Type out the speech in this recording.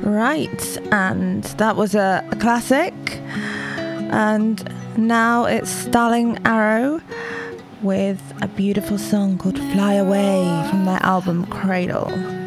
Right, and that was a classic. And now it's Starling Arrow with a beautiful song called Fly Away from their album Cradle.